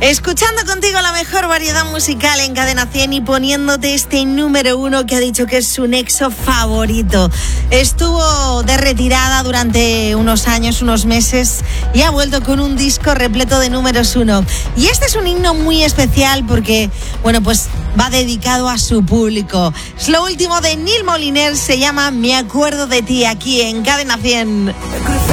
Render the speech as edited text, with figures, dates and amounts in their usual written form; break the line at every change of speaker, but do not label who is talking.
Escuchando contigo la mejor variedad musical en Cadena 100 y poniéndote este número 1 que ha dicho que es su nexo favorito. Estuvo de retirada durante unos años, unos meses, y ha vuelto con un disco repleto de números 1. Y este es un himno muy especial porque, bueno, pues va dedicado a su público. Es lo último de Neil Moliner, se llama Me acuerdo de ti, aquí en Cadena 100.